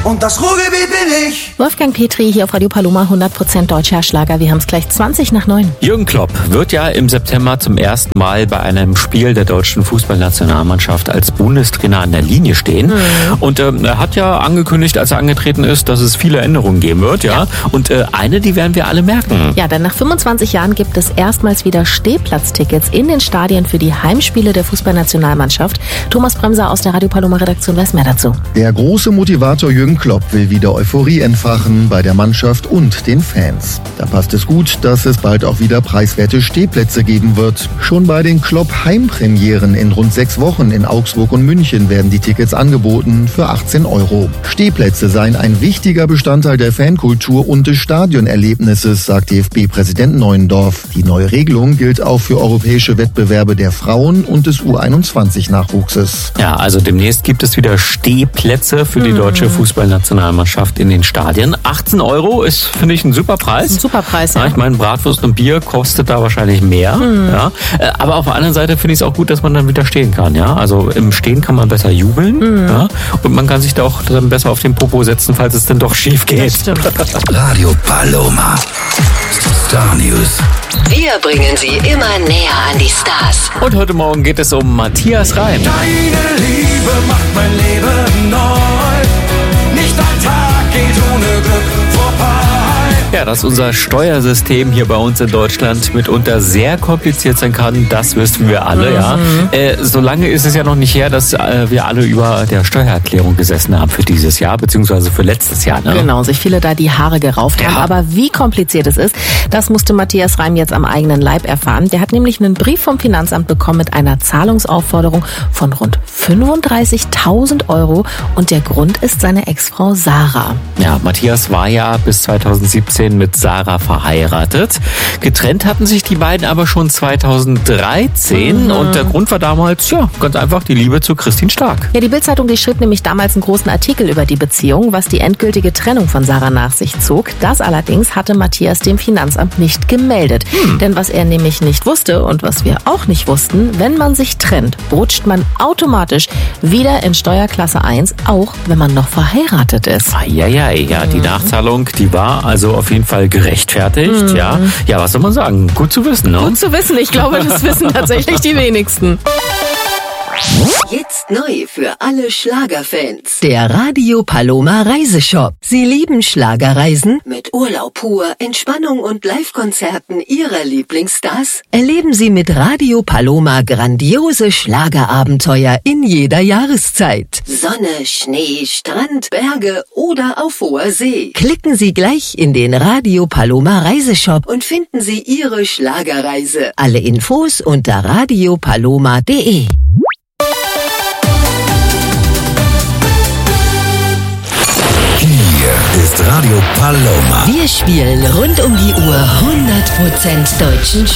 und das Ruhrgebiet bin ich. Wolfgang Petri hier auf Radio Paloma, 100% deutscher Schlager. Wir haben es gleich 20:09. Jürgen Klopp wird ja im September zum ersten Mal bei einem Spiel der deutschen Fußballnationalmannschaft als Bundestrainer an der Linie stehen. Und er hat ja angekündigt, als er angetreten ist, dass es viele Änderungen geben wird. Ja. Und eine, die werden wir alle merken. Ja, denn nach 25 Jahren gibt es erstmals wieder Stehplatztickets in den Stadien für die Heimspiele der Fußballnationalmannschaft. Thomas Bremser aus der Radio Paloma Redaktion weiß mehr dazu. Der große Motivator Jürgen Klopp will wieder Euphorie entfachen bei der Mannschaft und den Fans. Da passt es gut, dass es bald auch wieder preiswerte Stehplätze geben wird. Schon bei den Klopp-Heimpremieren in rund 6 Wochen in Augsburg und München werden die Tickets angeboten für 18 €. Stehplätze seien ein wichtiger Bestandteil der Fankultur und des Stadionerlebnisses, sagt DFB-Präsident Neuendorf. Die neue Regelung gilt auch für europäische Wettbewerbe der Frauen und des U21-Nachwuchses. Ja, also demnächst gibt es wieder Stehplätze für die deutsche Fußballnationalmannschaft in den Stadien. 18 € ist, finde ich, ein super Preis. Ein super Preis, ja. Ich meine, Bratwurst und Bier kostet da wahrscheinlich mehr. Ja. Aber auf der anderen Seite finde ich es auch gut, dass man dann wieder stehen kann. Ja. Also im Stehen kann man besser jubeln. Ja. Und man kann sich da auch dann besser auf den Popo setzen, falls es dann doch schief geht. Radio Paloma. Star News. Wir bringen Sie immer näher an die Stars. Und heute Morgen geht es um Matthias Reim. Deine Liebe macht mein Leben neu. Nicht ein Tag geht ohne Glück vorbei. Ja, dass unser Steuersystem hier bei uns in Deutschland mitunter sehr kompliziert sein kann, das wissen wir alle, ja. So lange ist es ja noch nicht her, dass wir alle über der Steuererklärung gesessen haben für dieses Jahr, beziehungsweise für letztes Jahr. Ne? Genau, sich viele da die Haare gerauft haben. Aber wie kompliziert es ist, das musste Matthias Reim jetzt am eigenen Leib erfahren. Der hat nämlich einen Brief vom Finanzamt bekommen mit einer Zahlungsaufforderung von rund 35.000 € und der Grund ist seine Ex-Frau Sarah. Ja, Matthias war ja bis 2017 mit Sarah verheiratet. Getrennt hatten sich die beiden aber schon 2013 und der Grund war damals, ja, ganz einfach die Liebe zu Christine Stark. Ja, die Bild-Zeitung, die schrieb nämlich damals einen großen Artikel über die Beziehung, was die endgültige Trennung von Sarah nach sich zog. Das allerdings hatte Matthias dem Finanzamt nicht gemeldet. Denn was er nämlich nicht wusste und was wir auch nicht wussten, wenn man sich trennt, rutscht man automatisch wieder in Steuerklasse 1, auch wenn man noch verheiratet ist. Ja, die Nachzahlung, die war also auf jeden Fall gerechtfertigt, ja. Ja, was soll man sagen? Gut zu wissen, ne? Gut zu wissen. Ich glaube, das wissen tatsächlich die wenigsten. Jetzt neu für alle Schlagerfans. Der Radio Paloma Reiseshop. Sie lieben Schlagerreisen? Mit Urlaub pur, Entspannung und Live-Konzerten Ihrer Lieblingsstars? Erleben Sie mit Radio Paloma grandiose Schlagerabenteuer in jeder Jahreszeit. Sonne, Schnee, Strand, Berge oder auf hoher See. Klicken Sie gleich in den Radio Paloma Reiseshop und finden Sie Ihre Schlagerreise. Alle Infos unter radiopaloma.de. Hier ist Radio Paloma. Wir spielen rund um die Uhr 100% deutschen